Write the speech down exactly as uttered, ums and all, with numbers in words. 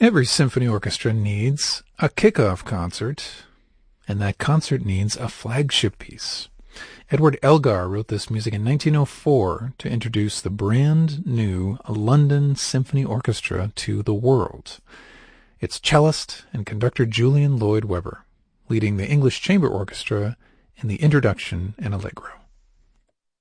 Every symphony orchestra needs a kickoff concert, and that concert needs a flagship piece. Edward Elgar wrote this music in nineteen oh four to introduce the brand new London Symphony Orchestra to the world. It's cellist and conductor Julian Lloyd Webber, leading the English Chamber Orchestra in the introduction and allegro.